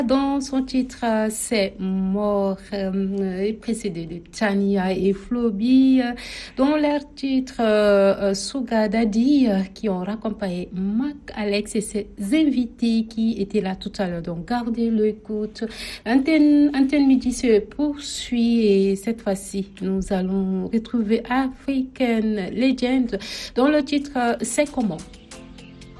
Dans son titre, c'est Mort, précédé de Tania et Flobi, dans leur titre, Sugar Daddy, qui ont raccompagné Mac Alex et ses invités qui étaient là tout à l'heure. Donc, gardez l'écoute. Antenne Midi se poursuit et cette fois-ci, nous allons retrouver African Legend, dont le titre, c'est comment?